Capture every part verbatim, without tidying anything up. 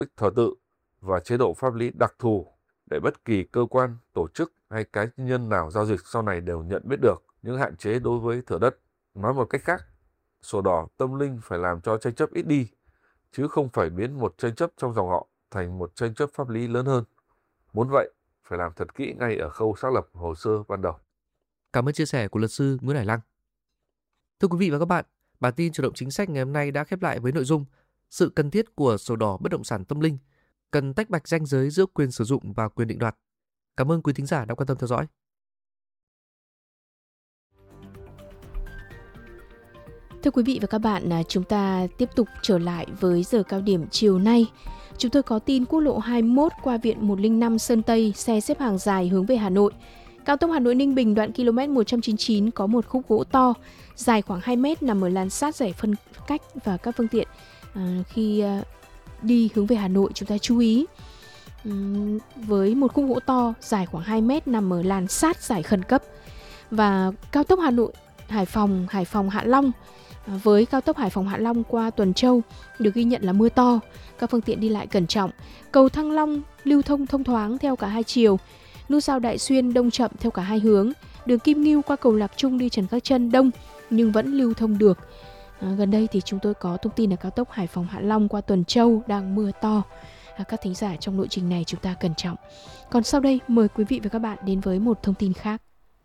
thờ tự và chế độ pháp lý đặc thù để bất kỳ cơ quan, tổ chức hay cá nhân nào giao dịch sau này đều nhận biết được những hạn chế đối với thửa đất. Nói một cách khác, sổ đỏ tâm linh phải làm cho tranh chấp ít đi, chứ không phải biến một tranh chấp trong dòng họ thành một tranh chấp pháp lý lớn hơn. Muốn vậy, phải làm thật kỹ ngay ở khâu xác lập hồ sơ ban đầu. Cảm ơn chia sẻ của luật sư Nguyễn Hải Lăng. Thưa quý vị và các bạn, bản tin Chuyển động chính sách ngày hôm nay đã khép lại với nội dung sự cần thiết của sổ đỏ bất động sản tâm linh, cần tách bạch ranh giới giữa quyền sử dụng và quyền định đoạt. Cảm ơn quý thính giả đã quan tâm theo dõi. Thưa quý vị và các bạn, chúng ta tiếp tục trở lại với giờ cao điểm chiều nay. Chúng tôi có tin quốc lộ hai mươi mốt qua viện một không năm Sơn Tây, xe xếp hàng dài hướng về Hà Nội. Cao tốc Hà Nội Ninh Bình đoạn km một trăm chín mươi chín có một khúc gỗ to, dài khoảng hai mét nằm ở làn sát giải phân cách và các phương tiện à, khi à, đi hướng về Hà Nội chúng ta chú ý. Uhm, với một khúc gỗ to dài khoảng hai mét nằm ở làn sát giải khẩn cấp. Và cao tốc Hà Nội Hải Phòng, Hải Phòng Hạ Long, à, với cao tốc Hải Phòng Hạ Long qua Tuần Châu được ghi nhận là mưa to, các phương tiện đi lại cẩn trọng. Cầu Thăng Long lưu thông thông thoáng theo cả hai chiều. Nút giao Đại Xuyên đông chậm theo cả hai hướng. Đường Kim Ngưu qua cầu Lạc Trung đi Trần Khắc Trân đông nhưng vẫn lưu thông được. À, gần đây thì chúng tôi có thông tin là cao tốc Hải Phòng Hạ Long qua Tuần Châu đang mưa to. À, các thính giả trong lộ trình này chúng ta cẩn trọng. Còn sau đây mời quý vị và các bạn đến với một thông tin khác.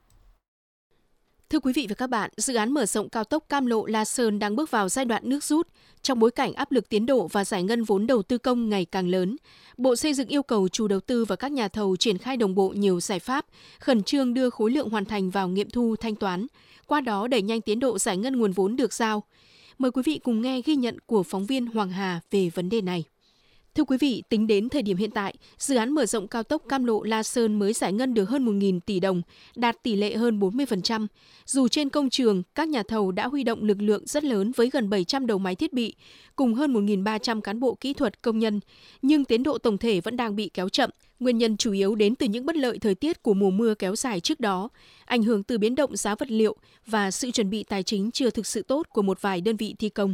Thưa quý vị và các bạn, dự án mở rộng cao tốc Cam Lộ - La Sơn đang bước vào giai đoạn nước rút. Trong bối cảnh áp lực tiến độ và giải ngân vốn đầu tư công ngày càng lớn, Bộ Xây dựng yêu cầu chủ đầu tư và các nhà thầu triển khai đồng bộ nhiều giải pháp, khẩn trương đưa khối lượng hoàn thành vào nghiệm thu thanh toán, qua đó đẩy nhanh tiến độ giải ngân nguồn vốn được giao. Mời quý vị cùng nghe ghi nhận của phóng viên Hoàng Hà về vấn đề này. Thưa quý vị, tính đến thời điểm hiện tại, dự án mở rộng cao tốc Cam Lộ - La Sơn mới giải ngân được hơn một nghìn tỷ đồng, đạt tỷ lệ hơn bốn mươi phần trăm. Dù trên công trường, các nhà thầu đã huy động lực lượng rất lớn với gần bảy trăm đầu máy thiết bị, cùng hơn một nghìn ba trăm cán bộ kỹ thuật công nhân, nhưng tiến độ tổng thể vẫn đang bị kéo chậm. Nguyên nhân chủ yếu đến từ những bất lợi thời tiết của mùa mưa kéo dài trước đó, ảnh hưởng từ biến động giá vật liệu và sự chuẩn bị tài chính chưa thực sự tốt của một vài đơn vị thi công.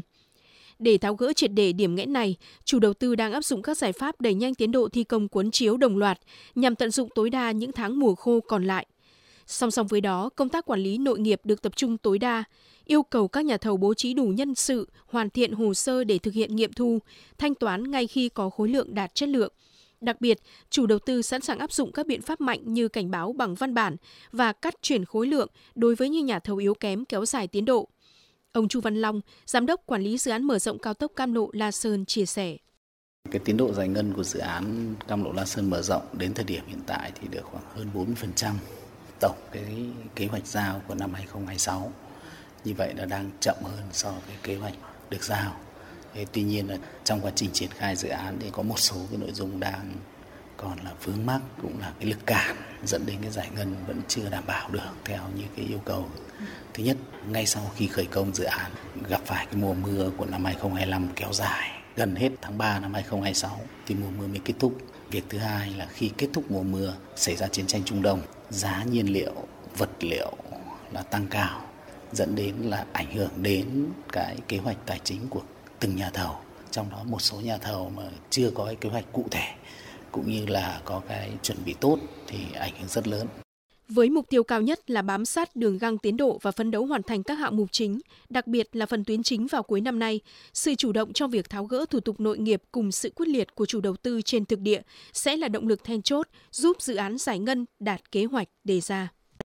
Để tháo gỡ triệt để điểm nghẽn này, chủ đầu tư đang áp dụng các giải pháp đẩy nhanh tiến độ thi công cuốn chiếu đồng loạt nhằm tận dụng tối đa những tháng mùa khô còn lại. Song song với đó, công tác quản lý nội nghiệp được tập trung tối đa, yêu cầu các nhà thầu bố trí đủ nhân sự, hoàn thiện hồ sơ để thực hiện nghiệm thu, thanh toán ngay khi có khối lượng đạt chất lượng. Đặc biệt, chủ đầu tư sẵn sàng áp dụng các biện pháp mạnh như cảnh báo bằng văn bản và cắt chuyển khối lượng đối với những nhà thầu yếu kém kéo dài tiến độ. Ông Chu Văn Long, Giám đốc Quản lý dự án mở rộng cao tốc Cam Lộ - La Sơn chia sẻ. Cái tiến độ giải ngân của dự án Cam Lộ - La Sơn mở rộng đến thời điểm hiện tại thì được khoảng hơn bốn mươi phần trăm tổng cái kế hoạch giao của năm hai không hai sáu. Như vậy là đang chậm hơn so với kế hoạch được giao. Thế tuy nhiên là trong quá trình triển khai dự án thì có một số cái nội dung đang còn là vướng mắc, cũng là cái lực cản dẫn đến cái giải ngân vẫn chưa đảm bảo được theo như cái yêu cầu. Thứ nhất, ngay sau khi khởi công dự án gặp phải cái mùa mưa của năm hai không hai lăm kéo dài, gần hết tháng ba năm hai không hai sáu thì mùa mưa mới kết thúc. Việc thứ hai là khi kết thúc mùa mưa xảy ra chiến tranh Trung Đông, giá nhiên liệu, vật liệu là tăng cao, dẫn đến là ảnh hưởng đến cái kế hoạch tài chính của từng nhà thầu. Trong đó một số nhà thầu mà chưa có cái kế hoạch cụ thể cũng như là có cái chuẩn bị tốt thì ảnh hưởng rất lớn. Với mục tiêu cao nhất là bám sát đường găng tiến độ và phấn đấu hoàn thành các hạng mục chính, đặc biệt là phần tuyến chính vào cuối năm nay, sự chủ động trong việc tháo gỡ thủ tục nội nghiệp cùng sự quyết liệt của chủ đầu tư trên thực địa sẽ là động lực then chốt giúp dự án giải ngân đạt kế hoạch đề ra.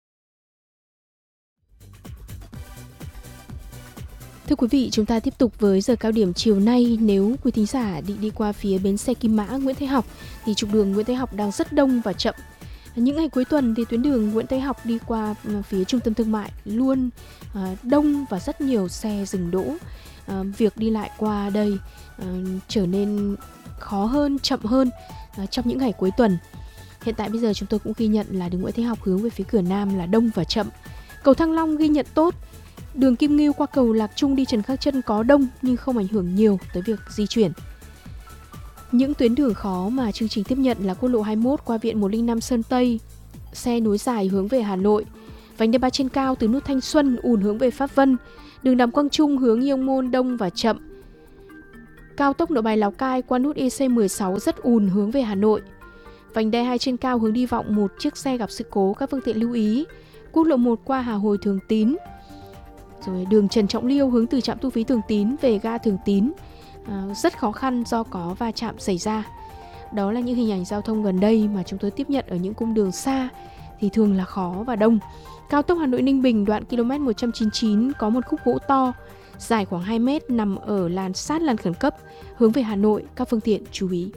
Thưa quý vị, chúng ta tiếp tục với giờ cao điểm chiều nay. Nếu quý thính giả định đi qua phía bến xe Kim Mã, Nguyễn Thái Học thì trục đường Nguyễn Thái Học đang rất đông và chậm. Những ngày cuối tuần thì tuyến đường Nguyễn Thái Học đi qua phía trung tâm thương mại luôn đông và rất nhiều xe dừng đỗ. Việc đi lại qua đây trở nên khó hơn, chậm hơn trong những ngày cuối tuần. Hiện tại bây giờ chúng tôi cũng ghi nhận là đường Nguyễn Thái Học hướng về phía cửa Nam là đông và chậm. Cầu Thăng Long ghi nhận tốt. Đường Kim Ngưu qua cầu Lạc Trung đi Trần Khắc Trân có đông nhưng không ảnh hưởng nhiều tới việc di chuyển. Những tuyến đường khó mà chương trình tiếp nhận là quốc lộ hai mươi mốt qua viện một không năm Sơn Tây, xe nối dài hướng về Hà Nội, vành đai ba trên cao từ nút Thanh Xuân ùn hướng về Pháp Vân, đường Đàm Quang Trung hướng Yêu Môn đông và chậm. Cao tốc Nội Bài Lào Cai qua nút i xê mười sáu rất ùn hướng về Hà Nội. Vành đai hai trên cao hướng đi Vọng một chiếc xe gặp sự cố, các phương tiện lưu ý. Quốc lộ một qua Hà Hồi Thường Tín. Rồi đường Trần Trọng Liêu hướng từ trạm thu phí Thường Tín về ga Thường Tín à, rất khó khăn do có va chạm xảy ra. Đó là những hình ảnh giao thông gần đây mà chúng tôi tiếp nhận ở những cung đường xa thì thường là khó và đông. Cao tốc Hà Nội Ninh Bình đoạn ki lô mét một trăm chín mươi chín có một khúc gỗ to dài khoảng hai mét nằm ở làn sát làn khẩn cấp hướng về Hà Nội, các phương tiện chú ý.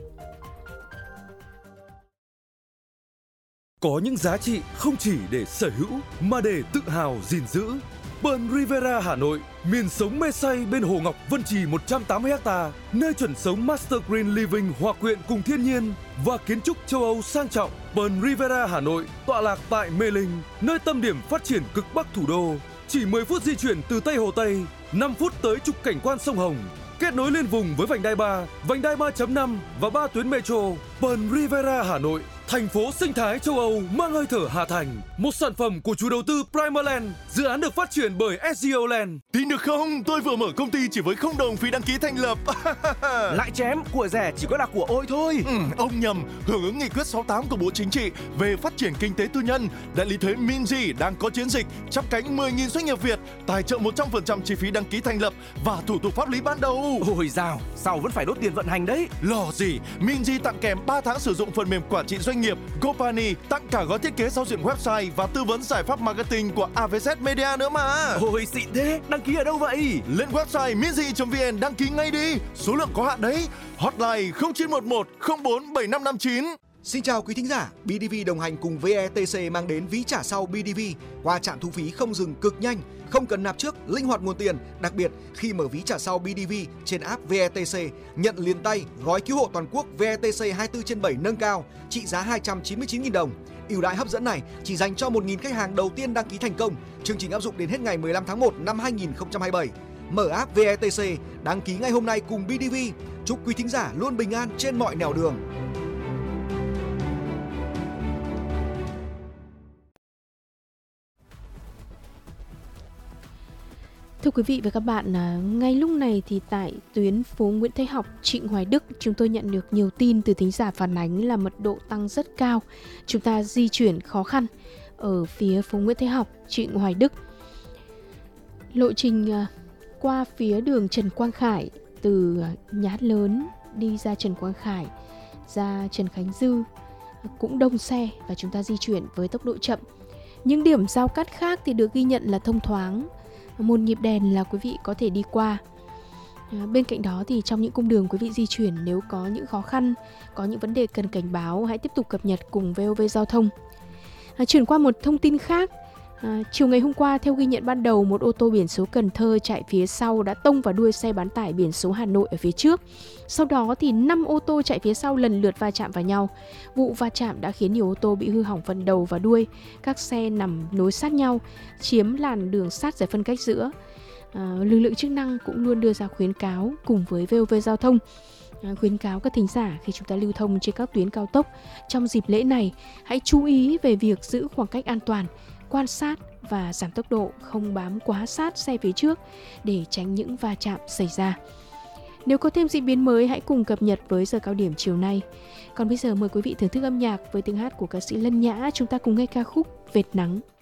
Có những giá trị không chỉ để sở hữu mà để tự hào gìn giữ. Pearl Riviera Hà Nội, miền sống mê say bên Hồ Ngọc Vân Trì một trăm tám mươi ha, nơi chuẩn sống Master Green Living hòa quyện cùng thiên nhiên và kiến trúc châu Âu sang trọng. Pearl Riviera Hà Nội tọa lạc tại Mê Linh, nơi tâm điểm phát triển cực bắc thủ đô. Chỉ mười phút di chuyển từ Tây Hồ Tây, năm phút tới trục cảnh quan sông Hồng. Kết nối liên vùng với vành đai ba, vành đai ba chấm năm và ba tuyến metro. Pearl Riviera Hà Nội, thành phố sinh thái châu Âu mang hơi thở Hà Thành. Một sản phẩm của chủ đầu tư Primaland. Dự án được phát triển bởi ét giê o Land. Tin được không? Tôi vừa mở công ty chỉ với không đồng phí đăng ký thành lập. Lại chém, của rẻ chỉ có là của ôi thôi. Ừ, ông nhầm. Hưởng ứng nghị quyết sáu mươi tám của Bộ Chính trị về phát triển kinh tế tư nhân, đại lý thuế Minzy đang có chiến dịch chắp cánh mười nghìn doanh nghiệp Việt, tài trợ một trăm phần trăm chi phí đăng ký thành lập và thủ tục pháp lý ban đầu. Ôi dào, sau vẫn phải đốt tiền vận hành đấy. Lo gì? Minzy tặng kèm ba tháng sử dụng phần mềm quản trị doanh nghiệp GoPani, tặng cả gói thiết kế giao diện website và tư vấn giải pháp marketing của a vê zét Media nữa mà. Ôi xịn thế, đăng ký ở đâu vậy? Lên website minzy chấm vn đăng ký ngay đi, số lượng có hạn đấy. Hotline không chín một một không bốn bảy năm năm chín. Xin chào quý thính giả, bê đê vê đồng hành cùng vê e tê xê mang đến ví trả sau bê đê vê qua trạm thu phí không dừng cực nhanh, không cần nạp trước, linh hoạt nguồn tiền. Đặc biệt khi mở ví trả sau bê đê vê trên app vê e tê xê, nhận liền tay gói cứu hộ toàn quốc vê e tê xê hai mươi bốn trên bảy nâng cao trị giá hai trăm chín mươi chín nghìn đồng. Ưu đãi hấp dẫn này chỉ dành cho một nghìn khách hàng đầu tiên đăng ký thành công. Chương trình áp dụng đến hết ngày mười lăm tháng một năm hai nghìn không trăm hai mươi bảy. Mở app vê e tê xê, đăng ký ngay hôm nay cùng bê đê vê. Chúc quý thính giả luôn bình an trên mọi nẻo đường. Thưa quý vị và các bạn, ngay lúc này thì tại tuyến phố Nguyễn Thái Học, Trịnh Hoài Đức, chúng tôi nhận được nhiều tin từ thính giả phản ánh là mật độ tăng rất cao. Chúng ta di chuyển khó khăn ở phía phố Nguyễn Thái Học, Trịnh Hoài Đức. Lộ trình qua phía đường Trần Quang Khải, từ Nhà hát Lớn đi ra Trần Quang Khải, ra Trần Khánh Dư cũng đông xe và chúng ta di chuyển với tốc độ chậm. Những điểm giao cắt khác thì được ghi nhận là thông thoáng, một nhịp đèn là quý vị có thể đi qua. À, bên cạnh đó thì trong những cung đường quý vị di chuyển, nếu có những khó khăn, có những vấn đề cần cảnh báo, hãy tiếp tục cập nhật cùng vê o vê Giao thông. À, chuyển qua một thông tin khác, à, chiều ngày hôm qua, theo ghi nhận ban đầu, một ô tô biển số Cần Thơ chạy phía sau đã tông vào đuôi xe bán tải biển số Hà Nội ở phía trước. Sau đó thì năm ô tô chạy phía sau lần lượt va chạm vào nhau. Vụ va chạm đã khiến nhiều ô tô bị hư hỏng phần đầu và đuôi. Các xe nằm nối sát nhau, chiếm làn đường sát giải phân cách giữa. À, lực lượng chức năng cũng luôn đưa ra khuyến cáo cùng với vê o vê Giao thông. À, khuyến cáo các thính giả khi chúng ta lưu thông trên các tuyến cao tốc trong dịp lễ này, hãy chú ý về việc giữ khoảng cách an toàn, quan sát và giảm tốc độ, không bám quá sát xe phía trước để tránh những va chạm xảy ra. Nếu có thêm diễn biến mới, hãy cùng cập nhật với giờ cao điểm chiều nay. Còn bây giờ mời quý vị thưởng thức âm nhạc với tiếng hát của ca sĩ Lân Nhã. Chúng ta cùng nghe ca khúc Vệt Nắng.